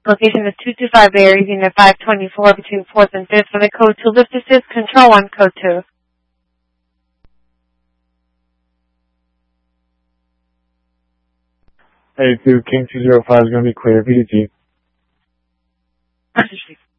Location is 225 Bay Area, Unit 524 between 4th and 5th for the code 2 lift assist, control 1, code 2. Hey, 2, King 205 is going to be clear, VDT.